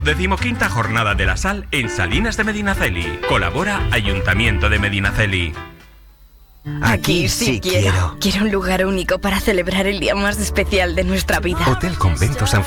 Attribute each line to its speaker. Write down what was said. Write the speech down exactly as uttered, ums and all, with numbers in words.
Speaker 1: Decimoquinta Jornada de la Sal en Salinas de Medinaceli. Colabora Ayuntamiento de Medinaceli.
Speaker 2: Aquí sí quiero.
Speaker 3: Quiero un lugar único para celebrar el día más especial de nuestra vida.
Speaker 2: Hotel Convento San